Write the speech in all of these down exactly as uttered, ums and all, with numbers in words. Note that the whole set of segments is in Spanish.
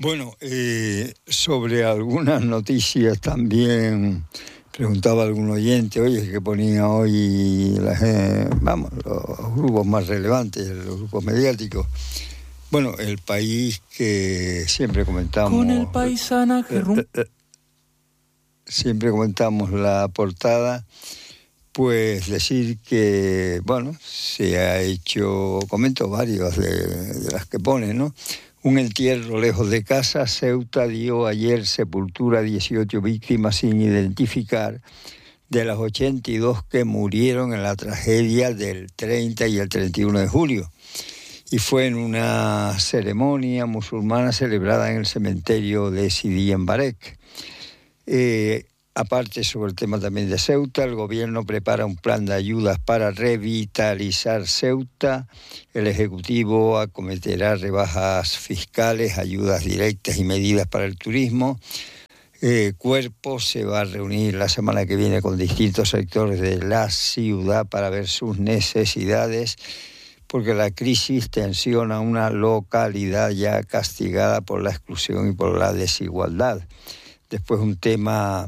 Bueno, eh, sobre algunas noticias también preguntaba algún oyente, oye, que ponía hoy la gente, vamos, los grupos más relevantes, los grupos mediáticos. Bueno, El País, que siempre comentamos... Con el paisanaje eh, eh, eh, siempre comentamos la portada, pues decir que, bueno, se ha hecho, comento varios de, de las que pone, ¿no? Un entierro lejos de casa. Ceuta dio ayer sepultura a dieciocho víctimas sin identificar, de las ochenta y dos que murieron en la tragedia del treinta y el treinta y uno de julio. Y fue en una ceremonia musulmana celebrada en el cementerio de Sidi en Barek. Eh, aparte, sobre el tema también de Ceuta, el gobierno prepara un plan de ayudas para revitalizar Ceuta. El Ejecutivo acometerá rebajas fiscales, ayudas directas y medidas para el turismo. Eh, Cuerpo se va a reunir la semana que viene con distintos sectores de la ciudad para ver sus necesidades, porque la crisis tensiona una localidad ya castigada por la exclusión y por la desigualdad. Después un tema...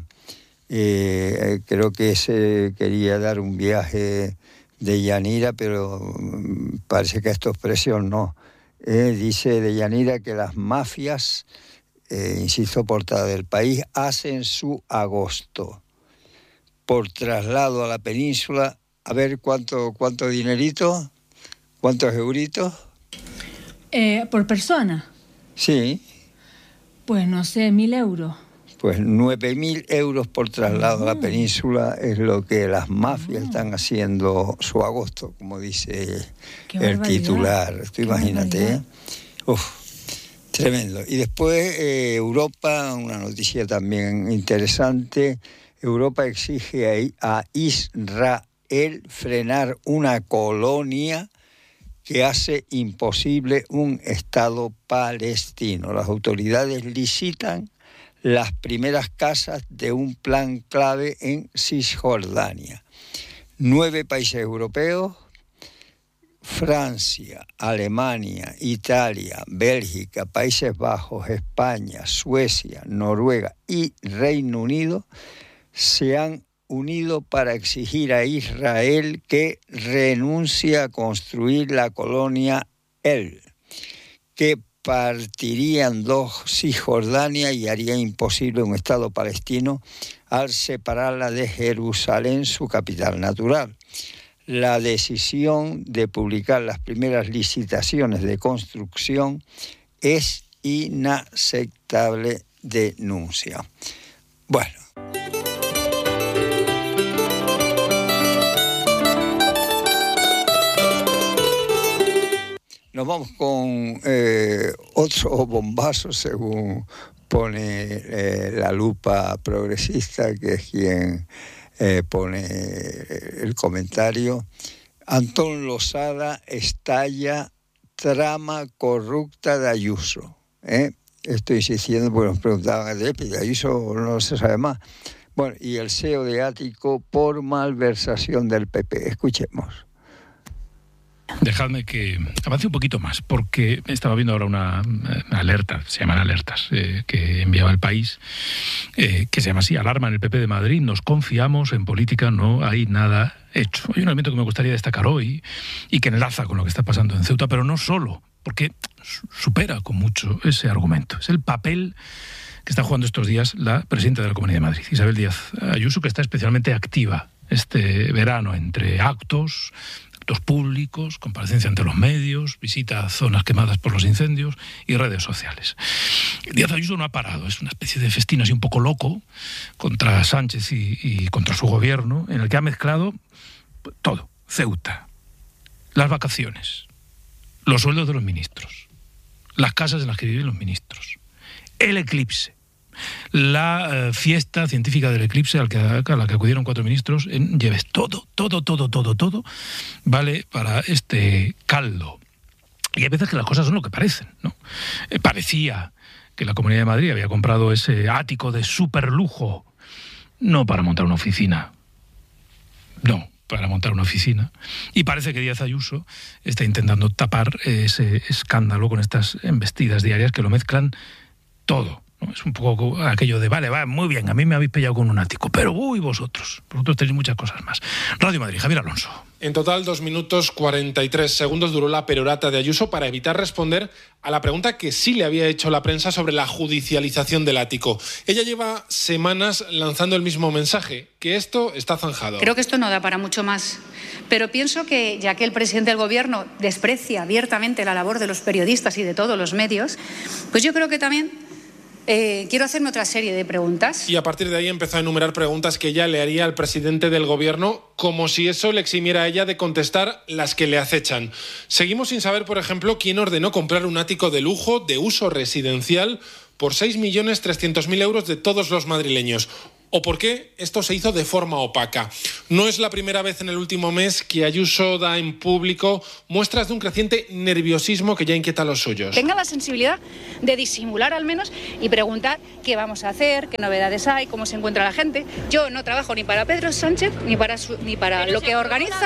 Eh, creo que se quería dar un viaje de Yanira, pero parece que a estos precios no. Eh, dice de Yanira que las mafias, eh, insisto, portada del País, hacen su agosto por traslado a la península. A ver, ¿cuánto, cuánto dinerito? ¿Cuántos euritos? Eh, ¿Por persona? Sí. Pues no sé, mil euros. Pues nueve mil euros por traslado a la península es lo que las mafias están haciendo su agosto, como dice el titular. Tú imagínate, ¿eh? Uf, tremendo. Y después eh, Europa, una noticia también interesante. Europa exige a Israel frenar una colonia que hace imposible un Estado palestino. Las autoridades licitan las primeras casas de un plan clave en Cisjordania. Nueve países europeos, Francia, Alemania, Italia, Bélgica, Países Bajos, España, Suecia, Noruega y Reino Unido, se han unido para exigir a Israel que renuncie a construir la colonia El, que partirían dos Cisjordania y haría imposible un Estado palestino al separarla de Jerusalén, su capital natural. La decisión de publicar las primeras licitaciones de construcción es inaceptable, denuncia. Bueno. Nos vamos con eh, otro bombazo, según pone eh, la lupa progresista, que es quien eh, pone el comentario. Antón Losada estalla trama corrupta de Ayuso. ¿eh? Estoy insistiendo porque nos preguntaban, de Ayuso no se sabe más. Bueno, y el C E O de Ático por malversación del P P. Escuchemos. Dejadme que avance un poquito más, porque estaba viendo ahora una, una alerta, se llaman alertas, eh, que enviaba El País, eh, que se llama así: alarma en el P P de Madrid, nos confiamos, en política no hay nada hecho. Hay un elemento que me gustaría destacar hoy y que enlaza con lo que está pasando en Ceuta, pero no solo, porque supera con mucho ese argumento. Es el papel que está jugando estos días la presidenta de la Comunidad de Madrid, Isabel Díaz Ayuso, que está especialmente activa este verano entre actos, actos públicos, comparecencia ante los medios, visita a zonas quemadas por los incendios y redes sociales. Díaz Ayuso no ha parado, es una especie de festín así un poco loco contra Sánchez y, y contra su gobierno, en el que ha mezclado todo: Ceuta, las vacaciones, los sueldos de los ministros, las casas en las que viven los ministros, el eclipse, la eh, fiesta científica del eclipse al que, a la que acudieron cuatro ministros en Lleves. Todo, todo, todo, todo, todo vale para este caldo. Y hay veces que las cosas son lo que parecen, ¿no? Eh, parecía que la Comunidad de Madrid había comprado ese ático de superlujo, no para montar una oficina, no, para montar una oficina. Y parece que Díaz Ayuso está intentando tapar ese escándalo con estas embestidas diarias que lo mezclan todo. Es un poco aquello de, vale, va, muy bien, a mí me habéis pillado con un ático, pero uy, vosotros, vosotros tenéis muchas cosas más. Radio Madrid, Javier Alonso. En total, dos minutos cuarenta y tres segundos duró la perorata de Ayuso para evitar responder a la pregunta que sí le había hecho la prensa sobre la judicialización del ático. Ella lleva semanas lanzando el mismo mensaje, que esto está zanjado. Creo que esto no da para mucho más, pero pienso que, ya que el presidente del Gobierno desprecia abiertamente la labor de los periodistas y de todos los medios, pues yo creo que también Eh, quiero hacerme otra serie de preguntas. Y a partir de ahí empezó a enumerar preguntas que ella le haría al presidente del Gobierno, como si eso le eximiera a ella de contestar las que le acechan. Seguimos sin saber, por ejemplo, quién ordenó comprar un ático de lujo de uso residencial por seis millones trescientos mil euros de todos los madrileños. ¿O por qué esto se hizo de forma opaca? No es la primera vez en el último mes que Ayuso da en público muestras de un creciente nerviosismo que ya inquieta a los suyos. Tenga la sensibilidad de disimular al menos y preguntar qué vamos a hacer, qué novedades hay, cómo se encuentra la gente. Yo no trabajo ni para Pedro Sánchez ni para, su, ni para lo que organiza.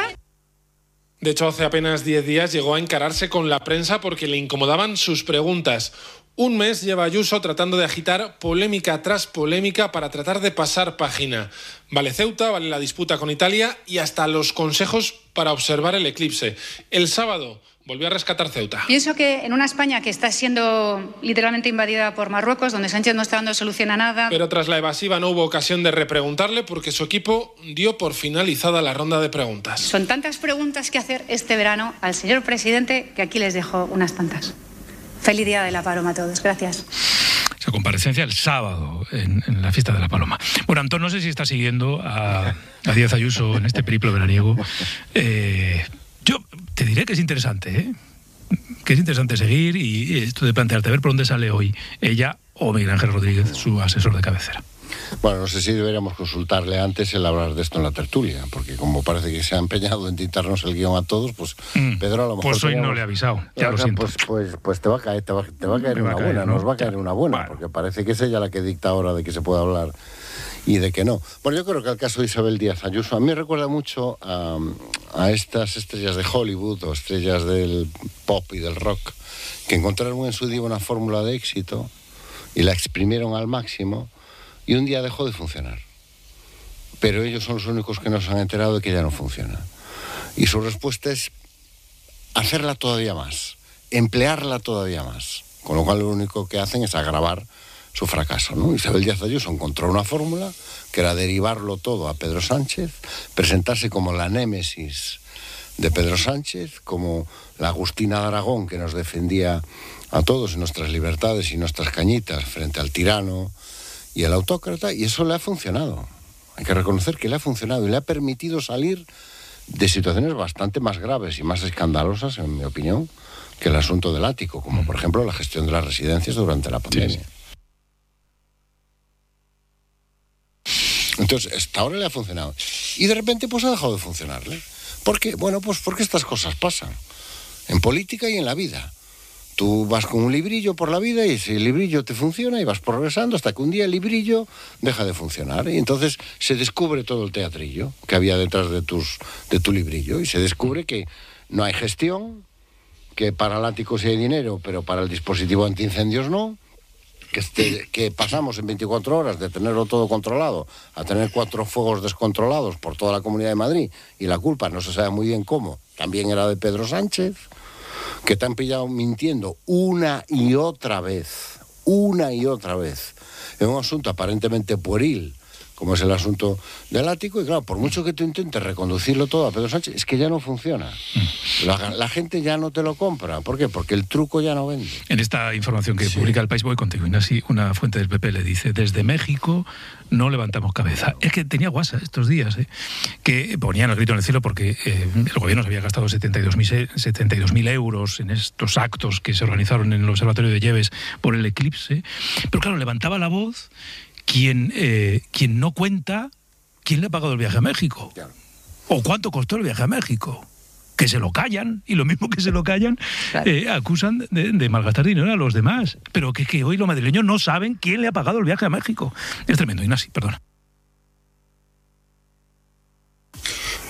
De hecho, hace apenas diez días llegó a encararse con la prensa porque le incomodaban sus preguntas. Un mes lleva Ayuso tratando de agitar polémica tras polémica para tratar de pasar página. Vale Ceuta, vale la disputa con Italia y hasta los consejos para observar el eclipse. El sábado volvió a rescatar Ceuta. Pienso que en una España que está siendo literalmente invadida por Marruecos, donde Sánchez no está dando solución a nada. Pero tras la evasiva no hubo ocasión de repreguntarle porque su equipo dio por finalizada la ronda de preguntas. Son tantas preguntas que hacer este verano al señor presidente que aquí les dejo unas cuantas. Feliz Día de la Paloma a todos. Gracias. Esa comparecencia el sábado en, en la fiesta de la Paloma. Bueno, Antón, no sé si está siguiendo a, a Díaz Ayuso en este periplo veraniego. Eh, yo te diré que es interesante, ¿eh? Que es interesante seguir y esto de plantearte a ver por dónde sale hoy ella o Miguel Ángel Rodríguez, su asesor de cabecera. Bueno, no sé si deberíamos consultarle antes el hablar de esto en la tertulia, porque como parece que se ha empeñado en dictarnos el guión a todos, pues mm, Pedro a lo mejor... Pues hoy teníamos... no le he avisado, ya lo siento. Pues, pues, pues te va a caer, te va, te va a caer una a caer, buena, ¿no? Nos va a caer una buena, bueno. Porque parece que es ella la que dicta ahora de que se puede hablar y de que no. Bueno, yo creo que el caso de Isabel Díaz Ayuso a mí me recuerda mucho a, a estas estrellas de Hollywood o estrellas del pop y del rock, que encontraron en su día una fórmula de éxito y la exprimieron al máximo y un día dejó de funcionar. Pero ellos son los únicos que nos han enterado de que ya no funciona. Y su respuesta es hacerla todavía más, emplearla todavía más. Con lo cual lo único que hacen es agravar su fracaso, ¿no? Isabel Díaz Ayuso encontró una fórmula que era derivarlo todo a Pedro Sánchez, presentarse como la némesis de Pedro Sánchez, como la Agustina de Aragón que nos defendía a todos nuestras libertades y nuestras cañitas frente al tirano y el autócrata, y eso le ha funcionado. Hay que reconocer que le ha funcionado y le ha permitido salir de situaciones bastante más graves y más escandalosas, en mi opinión, que el asunto del ático, como por ejemplo la gestión de las residencias durante la pandemia. Sí. Entonces, hasta ahora le ha funcionado. Y de repente, pues ha dejado de funcionarle. ¿Por qué? Bueno, pues porque estas cosas pasan. En política y en la vida. Tú vas con un librillo por la vida y ese librillo te funciona y vas progresando hasta que un día el librillo deja de funcionar. Y entonces se descubre todo el teatrillo que había detrás de, tus, de tu librillo. Y se descubre que no hay gestión, que para el ático sí hay dinero, pero para el dispositivo antiincendios no. Que, este, que pasamos en veinticuatro horas de tenerlo todo controlado a tener cuatro fuegos descontrolados por toda la Comunidad de Madrid. Y la culpa, no se sabe muy bien cómo, también era de Pedro Sánchez. Que te han pillado mintiendo una y otra vez, una y otra vez, en un asunto aparentemente pueril, como es el asunto del ático, y claro, por mucho que tú intentes reconducirlo todo a Pedro Sánchez, es que ya no funciona. La, la gente ya no te lo compra. ¿Por qué? Porque el truco ya no vende. En esta información que sí. publica El País, voy contigo, Ignasi, una fuente del P P le dice, desde México no levantamos cabeza. Es que tenía guasa estos días, ¿eh? que ponían el grito en el cielo porque eh, el gobierno se había gastado setenta y dos mil euros en estos actos que se organizaron en el Observatorio de Lleves por el eclipse. Pero claro, levantaba la voz quien, eh, quien no cuenta quién le ha pagado el viaje a México. Claro. O cuánto costó el viaje a México. Que se lo callan, y lo mismo que se lo callan, claro. eh, acusan de, de malgastar dinero a los demás. Pero que, que hoy los madrileños no saben quién le ha pagado el viaje a México. Es tremendo, Ignasi, perdona.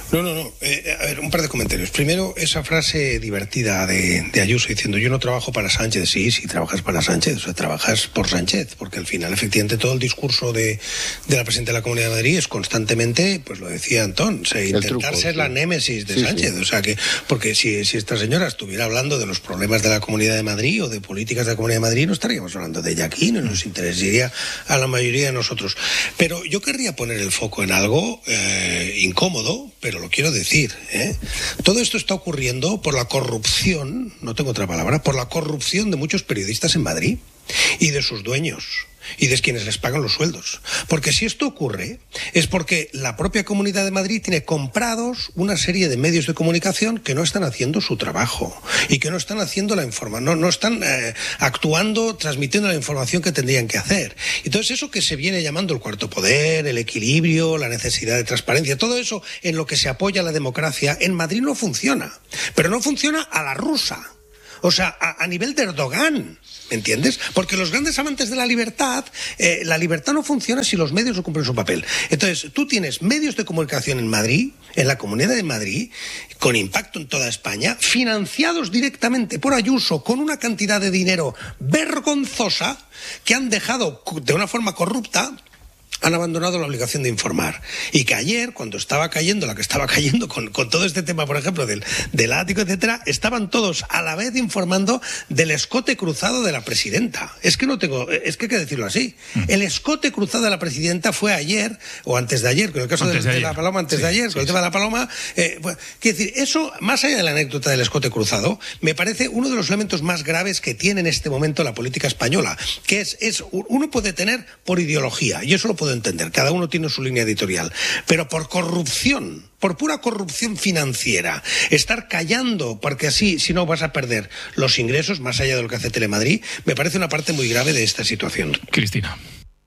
No, no, no. Eh, a ver, un par de comentarios. Primero, esa frase divertida de, de Ayuso diciendo yo no trabajo para Sánchez. Sí, sí, trabajas para Sánchez, o sea, trabajas por Sánchez, porque al final, efectivamente, todo el discurso de, de la presidenta de la Comunidad de Madrid es constantemente, pues lo decía Antón, o sea, intentar truco, ser sí. la némesis de sí, Sánchez. Sí. O sea, que porque si, si esta señora estuviera hablando de los problemas de la Comunidad de Madrid o de políticas de la Comunidad de Madrid, no estaríamos hablando de ella aquí, no nos interesaría a la mayoría de nosotros. Pero yo querría poner el foco en algo eh, incómodo, pero lo quiero decir, ¿eh? Todo esto está ocurriendo por la corrupción, no tengo otra palabra, por la corrupción de muchos periodistas en Madrid y de sus dueños y de quienes les pagan los sueldos. Porque si esto ocurre es porque la propia Comunidad de Madrid tiene comprados una serie de medios de comunicación que no están haciendo su trabajo y que no están haciendo la información, no, no están eh, actuando, transmitiendo la información que tendrían que hacer. Entonces eso que se viene llamando el cuarto poder, el equilibrio, la necesidad de transparencia, todo eso en lo que se apoya la democracia, en Madrid no funciona. Pero no funciona a la rusa. O sea, a, a nivel de Erdogan, ¿me entiendes? Porque los grandes amantes de la libertad, eh, la libertad no funciona si los medios no cumplen su papel. Entonces, tú tienes medios de comunicación en Madrid, en la Comunidad de Madrid, con impacto en toda España, financiados directamente por Ayuso, con una cantidad de dinero vergonzosa, que han dejado de una forma corrupta, han abandonado la obligación de informar. Y que ayer, cuando estaba cayendo la que estaba cayendo con, con todo este tema, por ejemplo, del, del ático, etcétera, estaban todos a la vez informando del escote cruzado de la presidenta. Es que no tengo, es que hay que decirlo así. Mm. El escote cruzado de la presidenta fue ayer, o antes de ayer, con el caso de, de, de la Paloma, antes sí, de ayer, sí, con el sí. tema de la Paloma. Eh, pues, quiero decir, eso, más allá de la anécdota del escote cruzado, me parece uno de los elementos más graves que tiene en este momento la política española, que es, es uno puede tener por ideología, y eso lo puedo entender, cada uno tiene su línea editorial, pero por corrupción, por pura corrupción financiera, estar callando, porque así, si no, vas a perder los ingresos, más allá de lo que hace Telemadrid, me parece una parte muy grave de esta situación. Cristina.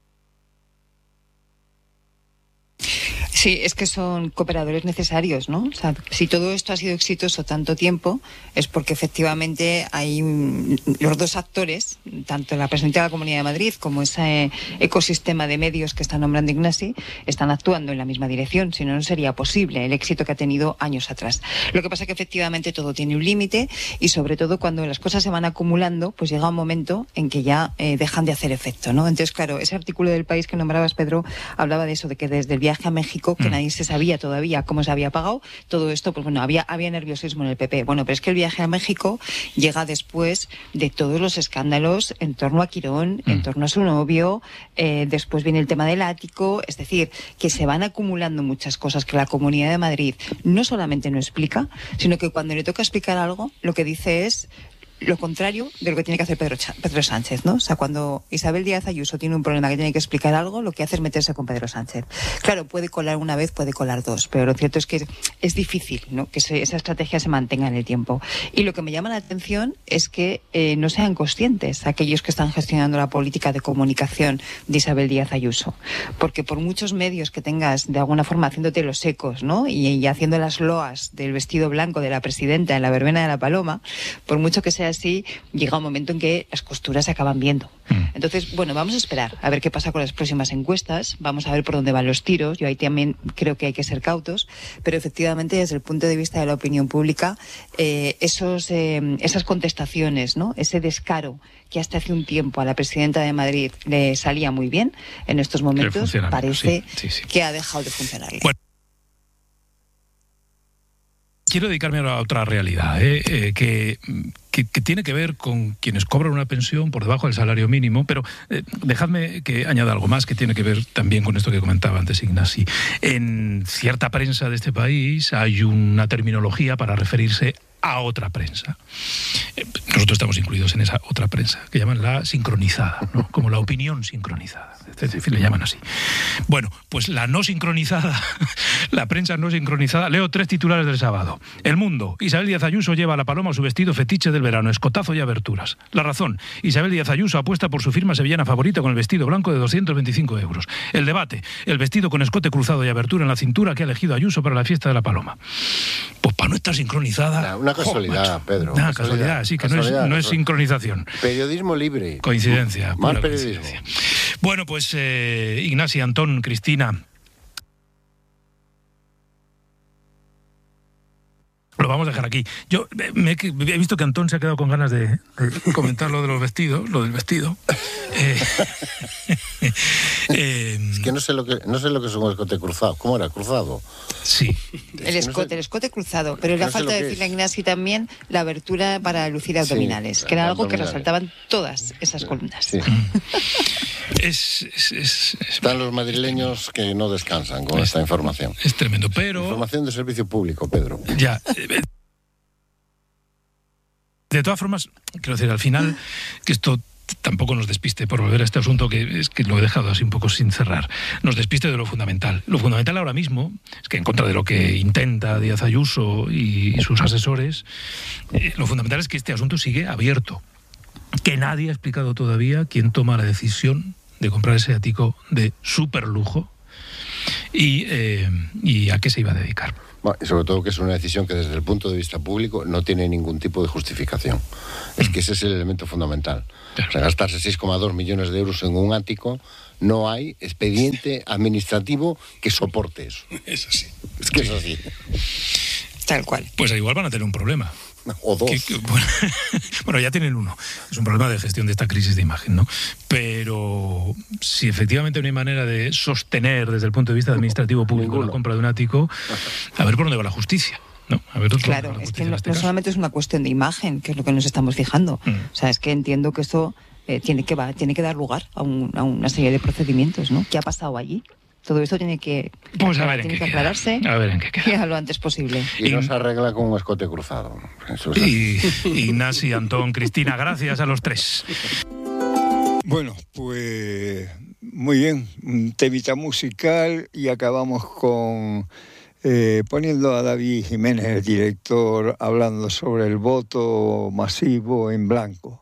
Sí, es que son cooperadores necesarios, ¿no? O sea, si todo esto ha sido exitoso tanto tiempo, es porque efectivamente hay un, los dos actores, tanto la presidenta de la Comunidad de Madrid como ese ecosistema de medios que está nombrando Ignasi, están actuando en la misma dirección, si no, no sería posible el éxito que ha tenido años atrás. Lo que pasa es que efectivamente todo tiene un límite y sobre todo cuando las cosas se van acumulando, pues llega un momento en que ya eh, dejan de hacer efecto, ¿no? Entonces, claro, ese artículo del País que nombrabas, Pedro, hablaba de eso, de que desde el viaje a México, que mm. nadie se sabía todavía cómo se había pagado, todo esto, pues bueno, había, había nerviosismo en el P P. Bueno, pero es que el viaje a México llega después de todos los escándalos en torno a Quirón, mm. en torno a su novio, eh, después viene el tema del ático, es decir, que se van acumulando muchas cosas que la Comunidad de Madrid no solamente no explica, sino que cuando le toca explicar algo, lo que dice es lo contrario de lo que tiene que hacer Pedro, Pedro Sánchez, ¿no? O sea, cuando Isabel Díaz Ayuso tiene un problema que tiene que explicar algo, lo que hace es meterse con Pedro Sánchez. Claro, puede colar una vez, puede colar dos, pero lo cierto es que es, es difícil, ¿no?, que se, esa estrategia se mantenga en el tiempo. Y lo que me llama la atención es que eh, no sean conscientes aquellos que están gestionando la política de comunicación de Isabel Díaz Ayuso. Porque por muchos medios que tengas, de alguna forma, haciéndote los ecos, ¿no?, y, y haciendo las loas del vestido blanco de la presidenta en la verbena de la Paloma, por mucho que sea así, llega un momento en que las costuras se acaban viendo. Entonces, bueno, vamos a esperar a ver qué pasa con las próximas encuestas, vamos a ver por dónde van los tiros. Yo ahí también creo que hay que ser cautos, pero efectivamente desde el punto de vista de la opinión pública, eh, esos, eh, esas contestaciones, ¿no?, ese descaro que hasta hace un tiempo a la presidenta de Madrid le salía muy bien, en estos momentos parece sí, sí, sí. que ha dejado de funcionar. Bueno. Quiero dedicarme ahora a otra realidad, ¿eh? Eh, que, que, que tiene que ver con quienes cobran una pensión por debajo del salario mínimo, pero eh, dejadme que añada algo más que tiene que ver también con esto que comentaba antes Ignasi. En cierta prensa de este país hay una terminología para referirse a otra prensa. Eh, nosotros estamos incluidos en esa otra prensa, que llaman la sincronizada, ¿no?, como la opinión sincronizada. Es decir, le llaman así. Bueno, pues la no sincronizada, la prensa no sincronizada, leo tres titulares del sábado. El Mundo, Isabel Díaz Ayuso lleva a la Paloma su vestido fetiche del verano, escotazo y aberturas. La Razón, Isabel Díaz Ayuso apuesta por su firma sevillana favorita con el vestido blanco de doscientos veinticinco euros. El Debate, el vestido con escote cruzado y abertura en la cintura que ha elegido Ayuso para la fiesta de la Paloma. Pues para no estar sincronizada... Una casualidad, oh, Pedro. Una casualidad, casualidad, sí, que casualidad, no, es, no es sincronización. Periodismo libre. Coincidencia. Más periodismo. Coincidencia. Bueno, pues eh, Ignasi, Antón, Cristina... Lo vamos a dejar aquí. Yo me, he visto que Antón se ha quedado con ganas de, de comentar lo de los vestidos, lo del vestido. Eh, eh, es que no sé lo que no sé lo que es un escote cruzado. ¿Cómo era? ¿Cruzado? Sí. El escote, no sé, el escote cruzado. Pero era no falta de decirle a Ignasi también la abertura para lucir abdominales, sí, que era algo abdominales. Que resaltaban todas esas columnas. Sí. es, es, es, es, Están los madrileños que no descansan con es, esta información. Es tremendo, pero... Información de servicio público, Pedro. Ya. De todas formas, quiero decir, al final, que esto tampoco nos despiste, por volver a este asunto que es que lo he dejado así un poco sin cerrar, nos despiste de lo fundamental. Lo fundamental ahora mismo es que, en contra de lo que intenta Díaz Ayuso y, y sus asesores, eh, lo fundamental es que este asunto sigue abierto, que nadie ha explicado todavía quién toma la decisión de comprar ese ático de superlujo y, eh, y a qué se iba a dedicar. Bueno, y sobre todo que es una decisión que desde el punto de vista público no tiene ningún tipo de justificación. Es que ese es el elemento fundamental. Claro. O sea, gastarse seis coma dos millones de euros en un ático, no hay expediente administrativo que soporte eso. Es así. Es que es así. Tal cual. Pues igual van a tener un problema. O dos. Que, que, bueno, bueno, ya tienen uno. Es un problema de gestión de esta crisis de imagen, ¿no? Pero si efectivamente no hay manera de sostener desde el punto de vista administrativo público Ninguno. La compra de un ático, a ver por dónde va la justicia. ¿No? A ver, claro, es que no, este no solamente es una cuestión de imagen, que es lo que nos estamos fijando. Mm. O sea, es que entiendo que esto eh, tiene, que va, tiene que dar lugar a, un, a una serie de procedimientos, ¿no? ¿Qué ha pasado allí? Todo esto tiene que, pues a ver tiene en que qué aclararse queda. A ver en qué queda. Y a lo antes posible. Y no se arregla con un escote cruzado. Eso es y Ignasi, Antón, Cristina, gracias a los tres. Bueno, pues muy bien, un temita musical y acabamos con eh, poniendo a David Jiménez, el director, hablando sobre el voto masivo en blanco.